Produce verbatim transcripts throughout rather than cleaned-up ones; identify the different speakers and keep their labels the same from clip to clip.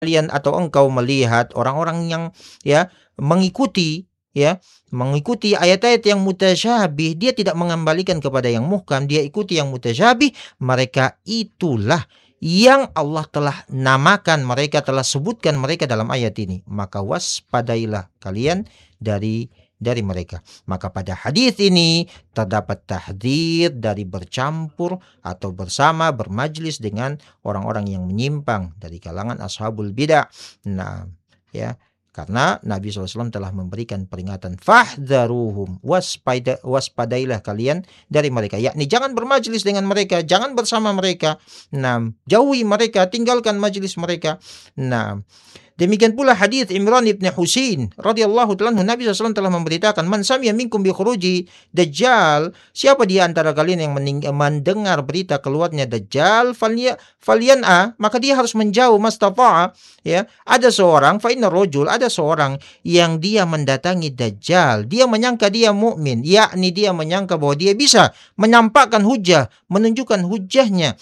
Speaker 1: kalian atau engkau melihat orang-orang yang ya mengikuti ya mengikuti ayat-ayat yang mutasyabih, dia tidak mengembalikan kepada yang muhkam, dia ikuti yang mutasyabih, mereka itulah yang Allah telah namakan, mereka telah sebutkan mereka dalam ayat ini. Maka waspadailah kalian dari dari mereka. Maka pada hadis ini terdapat tahdzir dari bercampur atau bersama bermajlis dengan orang-orang yang menyimpang dari kalangan ashabul bidah. Nah, ya, karena Nabi shallallahu alaihi wasallam telah memberikan peringatan, fahdharuhum, waspada, waspadailah kalian dari mereka, yakni jangan bermajlis dengan mereka, jangan bersama mereka. Nah, jauhi mereka, tinggalkan majlis mereka. Nah, demikian pula hadis Imran ibn Husain radhiyallahu ta'ala anhu, Nabi shallallahu alaihi wasallam telah memberitakan, man sami'a minkum bi khuruji dajjal, siapa di antara kalian yang mening- mendengar berita keluarnya dajjal, falya falyan'a, maka dia harus menjauh mastata'a. Ya, ada seorang, fa inna rajul, ada seorang yang dia mendatangi dajjal, dia menyangka dia mukmin, yakni dia menyangka bahwa dia bisa menyampaikan hujah, menunjukkan hujahnya,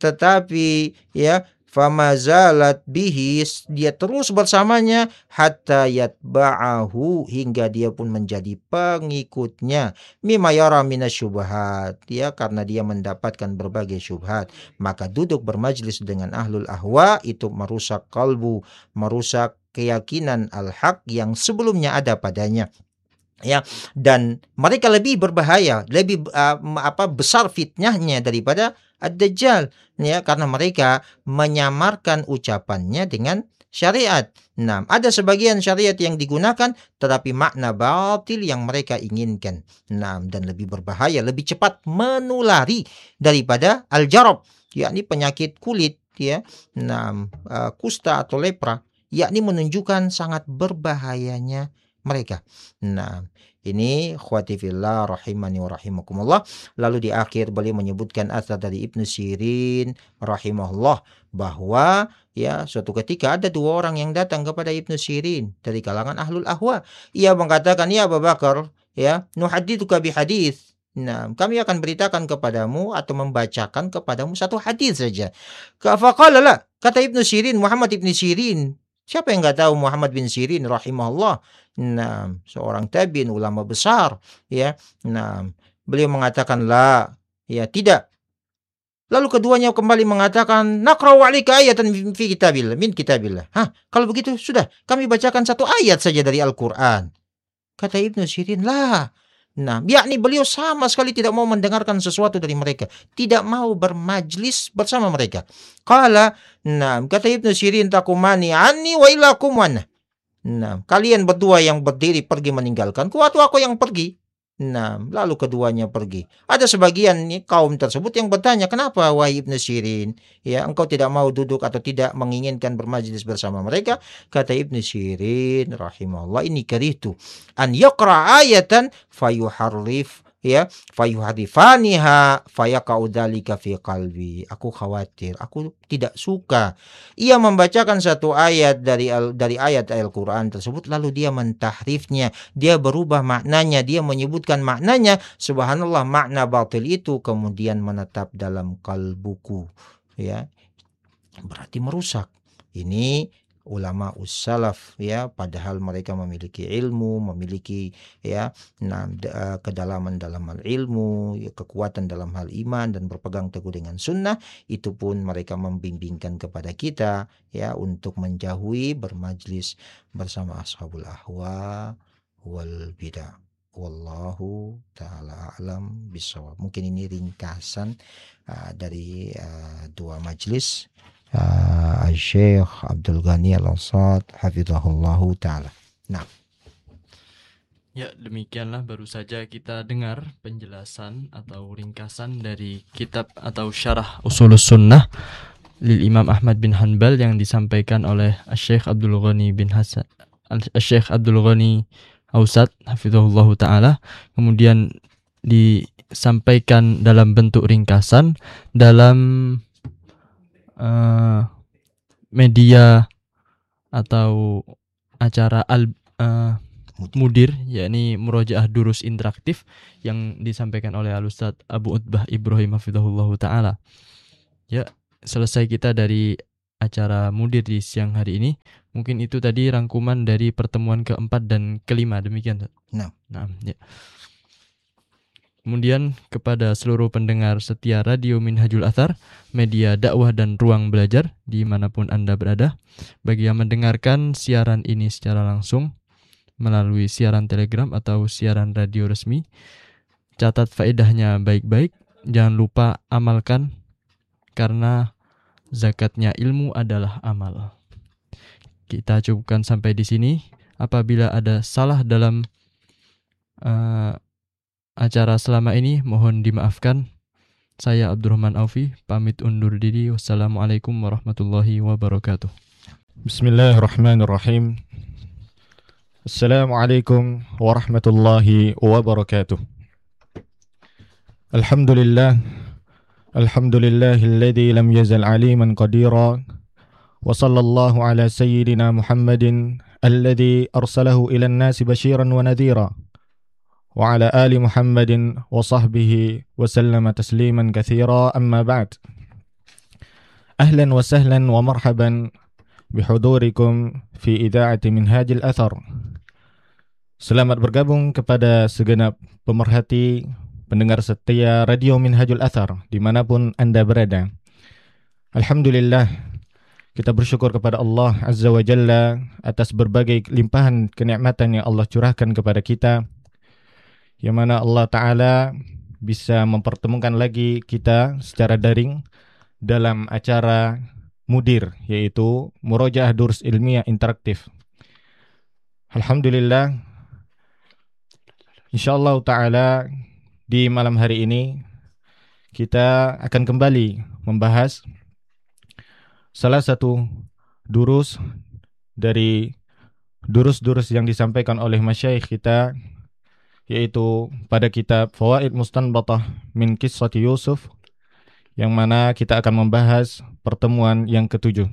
Speaker 1: tetapi ya famazalat bihis, dia terus bersamanya, hatta yatba'ahu, hingga dia pun menjadi pengikutnya, mimma yara minasyubhat, ya, karena dia mendapatkan berbagai syubhat. Maka duduk bermajlis dengan ahlul ahwa itu merusak kalbu, merusak keyakinan al-haq yang sebelumnya ada padanya. Ya, dan mereka lebih berbahaya, lebih uh, apa besar fitnahnya daripada ad-dajjal, ya, karena mereka menyamarkan ucapannya dengan syariat. Nah, ada sebagian syariat yang digunakan tetapi makna batil yang mereka inginkan. Nah, dan lebih berbahaya, lebih cepat menulari daripada al-jarab, yakni penyakit kulit, ya. Nah, uh, kusta atau lepra, yakni menunjukkan sangat berbahayanya mereka. Nah, ini khwati fillah rahimani wa rahimakumullah. Lalu di akhir beliau menyebutkan asar dari Ibnu Sirin rahimahullah, bahwa ya suatu ketika ada dua orang yang datang kepada Ibnu Sirin dari kalangan ahlul ahwa. Ia mengatakan, ya Abu Bakar, ya, nuhaditsuka bi hadis. Nah, kami akan beritakan kepadamu atau membacakan kepadamu satu hadis saja. Faqala la, kata Ibnu Sirin, Muhammad Ibnu Sirin. Siapa yang enggak tahu Muhammad bin Sirin rahimahullah? Nah, seorang tabi'in, ulama besar, ya. Nah, beliau mengatakan la, ya, tidak. Lalu keduanya kembali mengatakan, naqra'u 'alaika ayatan fi kitabillah, min kitabillah. Hah, kalau begitu sudah, kami bacakan satu ayat saja dari Al-Qur'an. Kata Ibnu Sirin, lah. Nah, yakni beliau sama sekali tidak mau mendengarkan sesuatu dari mereka, tidak mau bermajlis bersama mereka. Qala, nah, kata Ibnu Sirin, takumani anni wa ilakum wana. Nah, kalian berdua yang berdiri pergi meninggalkanku atau aku yang pergi? Nah, lalu keduanya pergi. Ada sebagian nih, kaum tersebut yang bertanya, kenapa wahai Ibnu Sirin, ya, engkau tidak mau duduk atau tidak menginginkan bermajlis bersama mereka? Kata Ibnu Sirin rahimahullah, ini karihtu an yaqra ayatan fayuharrif, ya, fayuhadifaniha fayaqa'u dzalika fi qalbi. Aku khawatir, aku tidak suka ia membacakan satu ayat dari al, dari ayat Al-Qur'an tersebut lalu dia mentahrifnya, dia berubah maknanya, dia menyebutkan maknanya, subhanallah, makna batil itu kemudian menetap dalam kalbuku, ya, berarti merusak. Ini ulama ussalaf, ya, padahal mereka memiliki ilmu, memiliki, ya, nah, uh, kedalaman dalam hal ilmu, ya, kekuatan dalam hal iman dan berpegang teguh dengan sunnah, itu pun mereka membimbingkan kepada kita, ya, untuk menjauhi bermajlis bersama ashabul ahwa wal bidah. Wallahu ta'ala alam bisawab. Mungkin ini ringkasan uh, dari uh, dua majlis Uh, Syekh Abdul Ghani Al-Awsat hafizahullahu ta'ala. Nah,
Speaker 2: ya, demikianlah baru saja kita dengar penjelasan atau ringkasan dari kitab atau syarah Ushulus Sunnah lil Imam Ahmad bin Hanbal yang disampaikan oleh Syekh Abdul Ghani bin Hasan Syekh Abdul Ghani Awsat hafizahullahu ta'ala, kemudian disampaikan dalam bentuk ringkasan dalam Uh, media atau acara al uh, mudir, yakni murojaah durus interaktif yang disampaikan oleh Al-Ustaz Abu Utbah Ibrahim hafizahullahu ta'ala. Ya, selesai kita dari acara mudir di siang hari ini. Mungkin itu tadi rangkuman dari pertemuan keempat dan kelima, demikian.
Speaker 1: Nah.
Speaker 2: Nah, ya. Kemudian kepada seluruh pendengar setia Radio Minhajul Athar, media dakwah dan ruang belajar dimanapun Anda berada, bagi yang mendengarkan siaran ini secara langsung melalui siaran Telegram atau siaran radio resmi, catat faedahnya baik-baik, jangan lupa amalkan, karena zakatnya ilmu adalah amal. Kita cukupkan sampai di sini. Apabila ada salah dalam uh, acara selama ini, mohon dimaafkan. Saya Abdurrahman Aufi, pamit undur diri. Wassalamualaikum warahmatullahi wabarakatuh.
Speaker 3: Bismillahirrahmanirrahim. Assalamualaikum warahmatullahi wabarakatuh. Alhamdulillah. Alhamdulillahilladzi lam yazal aliman qadira. Wa sallallahu ala sayyidina Muhammadin alladzi arsalahu ila an-nasi basyiran wa nadhira. Wa ala ali Muhammadin wa sahbihi wa sallama tasliman katsira, amma ba'd. Ahlan wa sahlan wa marhaban bihudurikum fi ida'ati Minhajul Athar. Selamat bergabung kepada segenap pemerhati pendengar setia Radio Minhajul Athar dimanapun Anda berada. Alhamdulillah, kita bersyukur kepada Allah Azza wa Jalla atas berbagai limpahan kenikmatan yang Allah curahkan kepada kita, yang mana Allah Ta'ala bisa mempertemukan lagi kita secara daring dalam acara Mudir, yaitu Murojaah Durs Ilmiah Interaktif. Alhamdulillah, insyaallah Ta'ala di malam hari ini kita akan kembali membahas salah satu durus dari durus-durus yang disampaikan oleh masyayikh kita, yaitu pada kitab Fawaid Mustanbatah min Qissati Yusuf, yang mana kita akan membahas pertemuan yang ketujuh.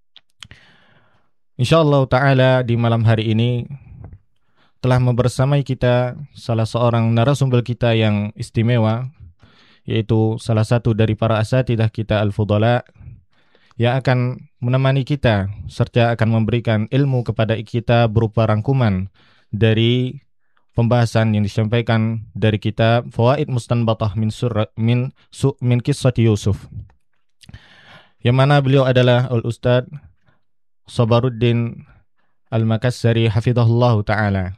Speaker 3: InsyaAllah ta'ala di malam hari ini telah membersamai kita salah seorang narasumber kita yang istimewa, yaitu salah satu dari para asatidah kita Al-Fudala, yang akan menemani kita serta akan memberikan ilmu kepada kita berupa rangkuman dari pembahasan yang disampaikan dari kitab Fawaid Mustanbatah min surat min su min Qissati Yusuf, yang mana beliau adalah Al-Ustaz Sabaruddin Al-Makassari hafizahullah ta'ala.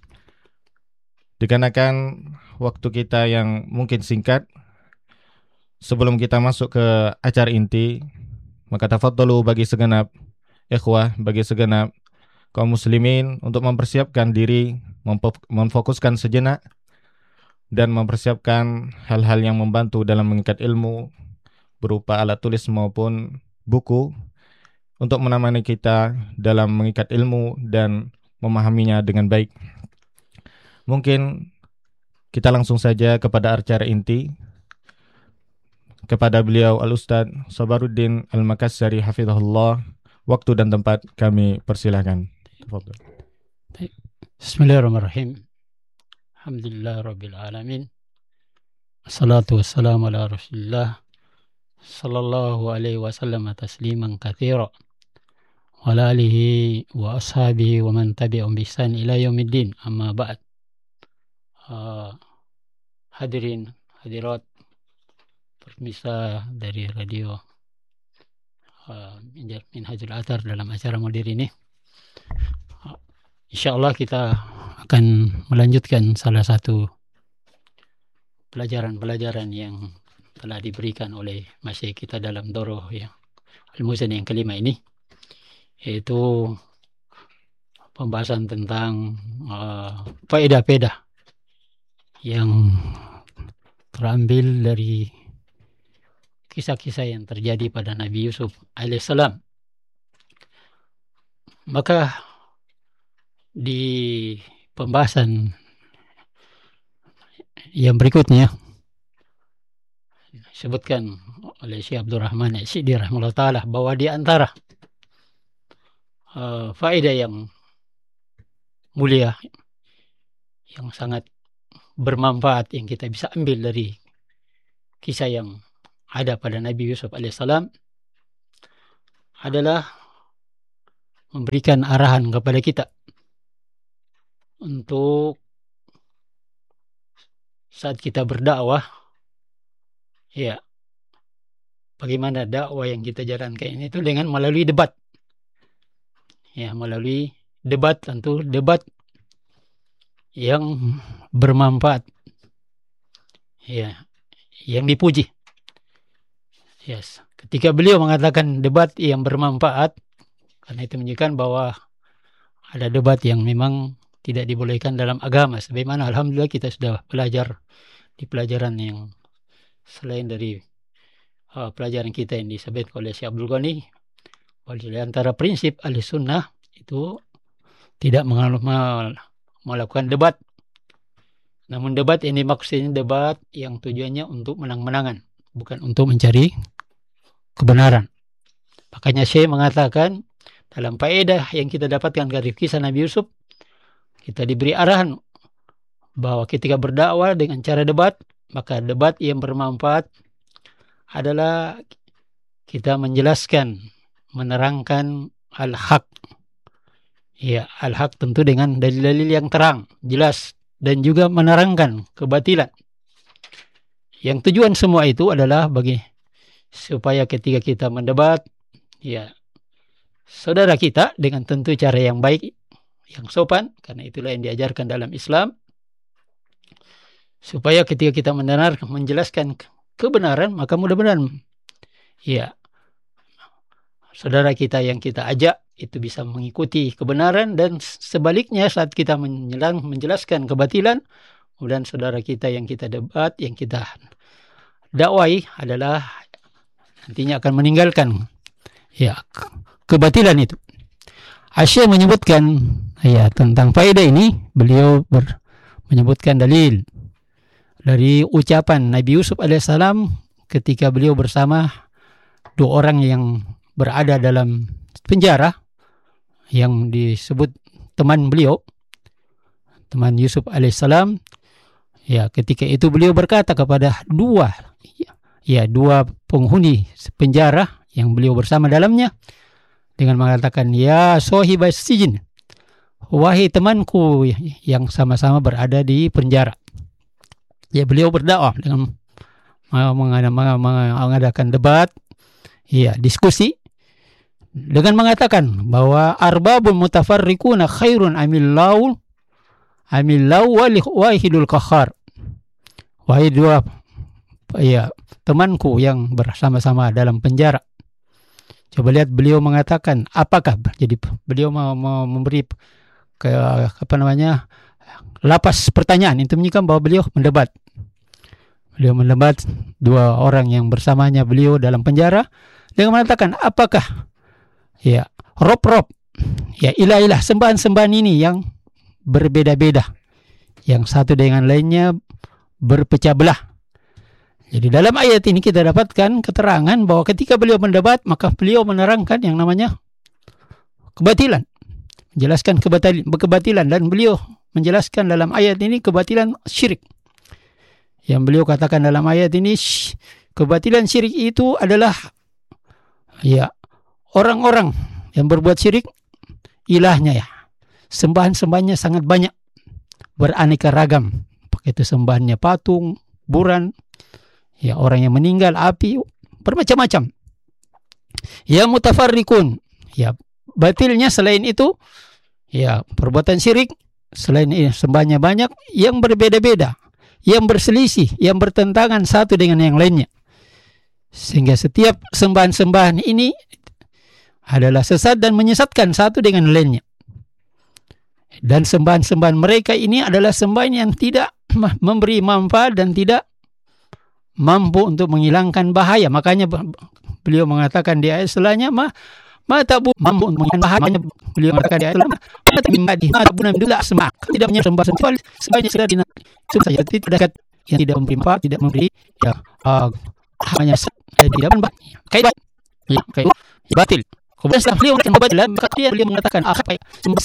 Speaker 3: Dikarenakan waktu kita yang mungkin singkat, sebelum kita masuk ke acara inti, maka tafadhalu bagi segenap ikhwah, bagi segenap kaum muslimin untuk mempersiapkan diri, memfokuskan sejenak dan mempersiapkan hal-hal yang membantu dalam mengikat ilmu berupa alat tulis maupun buku untuk menemani kita dalam mengikat ilmu dan memahaminya dengan baik. Mungkin kita langsung saja kepada acara inti, kepada beliau Al-Ustaz Sabaruddin Al-Makassari hafizahullah. Waktu dan tempat kami persilahkan.
Speaker 4: Bismillahirrahmanirrahim. Alhamdulillah Rabbil Alamin. Assalatu wassalamu ala Rasulillah sallallahu alaihi wasallam tasliman katsira wa ala alihi wa ashabihi wa man tabi'ahum bi ihsan ila yaumiddin, amma ba'd. Uh, hadirin hadirat pemirsa dari radio uh, Minhajul Athar dalam acara Mudir ini, uh, insyaallah kita akan melanjutkan salah satu pelajaran-pelajaran yang telah diberikan oleh masyayikh kita dalam doroh yang Al-Muzani yang kelima ini, yaitu pembahasan tentang uh, faedah-faedah yang terambil dari kisah-kisah yang terjadi pada Nabi Yusuf alaihissalam. Maka di pembahasan yang berikutnya disebutkan oleh Syekh Abdurrahman As-Sidi rahimahullah ta'ala bahwa di antara uh, faedah yang mulia, yang sangat bermanfaat yang kita bisa ambil dari kisah yang ada pada Nabi Yusuf alaihissalam adalah memberikan arahan kepada kita untuk saat kita berdakwah, ya, bagaimana dakwah yang kita jalankan ini itu dengan melalui debat. Ya, melalui debat, tentu debat yang bermanfaat. Ya, yang dipuji. Yes. Ketika beliau mengatakan debat yang bermanfaat, karena itu menunjukkan bahwa ada debat yang memang tidak dibolehkan dalam agama. Sebagaimana alhamdulillah kita sudah belajar di pelajaran yang selain dari uh, pelajaran kita yang disampaikan oleh Syekh Abdul Ghani, di antara prinsip ahli sunnah itu tidak melakukan debat. Namun debat ini maksudnya debat yang tujuannya untuk menang-menangan, bukan untuk mencari kebenaran. Makanya Syekh mengatakan dalam faedah yang kita dapatkan dari kisah Nabi Yusuf, kita diberi arahan bahwa ketika berdakwah dengan cara debat, maka debat yang bermanfaat adalah kita menjelaskan, menerangkan al-haq. Ya, al-haq tentu dengan dalil-dalil yang terang, jelas, dan juga menerangkan kebatilan. Yang tujuan semua itu adalah bagi supaya ketika kita mendebat, ya, saudara kita dengan tentu cara yang baik, yang sopan, karena itulah yang diajarkan dalam Islam, supaya ketika kita mendengar menjelaskan kebenaran, maka mudah-mudahan, ya, saudara kita yang kita ajak itu bisa mengikuti kebenaran, dan sebaliknya saat kita menjelaskan kebatilan, kemudian saudara kita yang kita debat, yang kita dakwai adalah nantinya akan meninggalkan, ya, kebatilan itu. Syekh menyebutkan, ya, tentang faedah ini, beliau ber, menyebutkan dalil dari ucapan Nabi Yusuf alaihissalam ketika beliau bersama dua orang yang berada dalam penjara yang disebut teman beliau, teman Yusuf alaihissalam. Ya, ketika itu beliau berkata kepada dua, ya, dua penghuni penjara yang beliau bersama dalamnya dengan mengatakan, ya sohibas sijin, wahai temanku yang sama-sama berada di penjara. Ya, beliau berdakwah dengan mengadakan debat, ya, diskusi, dengan mengatakan bahwa arbabun mutafarriquna khairun amillahu amillahu wahidul qahhar. Wahai dua, ya, temanku yang bersama-sama dalam penjara. Coba lihat beliau mengatakan apakah, jadi beliau mau, mau memberi ke apa namanya lapas pertanyaan, itu menunjukkan bahwa beliau mendebat. Beliau mendebat dua orang yang bersamanya beliau dalam penjara dengan mengatakan apakah, ya, rob-rob, ya, ilah-ilah, sembahan-sembahan ini yang berbeda-beda, yang satu dengan lainnya berpecah belah. Jadi dalam ayat ini kita dapatkan keterangan bahwa ketika beliau mendebat, maka beliau menerangkan yang namanya kebatilan, menjelaskan kebatilan, kebatilan, dan beliau menjelaskan dalam ayat ini kebatilan syirik. Yang beliau katakan dalam ayat ini, kebatilan syirik itu adalah, ya, orang-orang yang berbuat syirik ilahnya, ya, sembahan-sembahannya sangat banyak, beraneka ragam. Pakai itu sembahannya patung, buran, ya, orang yang meninggal, api, bermacam-macam. Ya, mutafarrikun, ya, batilnya selain itu, ya, perbuatan syirik selain ini sembahannya banyak yang berbeda-beda, yang berselisih, yang bertentangan satu dengan yang lainnya. Sehingga setiap sembahan-sembahan ini adalah sesat dan menyesatkan satu dengan lainnya. Dan sembahan-sembahan mereka ini adalah sembahan yang tidak memberi manfaat dan tidak mampu untuk menghilangkan bahaya. Makanya beliau mengatakan di ayat selanjutnya, ma mata bu mampu untuk menghilangkan bahaya. Beliau mengatakan di ayat selanjutnya, mata bimbadi mata bu nabi semua tidak punya sembah sembah sebanyak sudah dina saja tidak yang tidak memberi manfaat, tidak memberi, ya, uh, hanya tidak manfaat. Kayak, ya, kayak batil. Kemudian setelah beliau mengatakan batil, maka dia beliau mengatakan apa, sembah